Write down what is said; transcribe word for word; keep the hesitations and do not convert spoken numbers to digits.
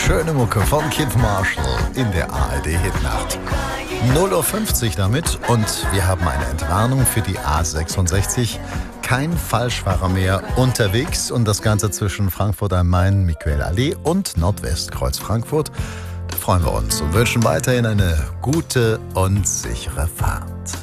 Schöne Mucke von Kid Marshall in der A R D-Hitnacht. null Uhr fünfzig damit und wir haben eine Entwarnung für die A sechsundsechzig. Kein Falschfahrer mehr unterwegs und das Ganze zwischen Frankfurt am Main, Michaelallee und Nordwestkreuz Frankfurt. Da freuen wir uns und wünschen weiterhin eine gute und sichere Fahrt.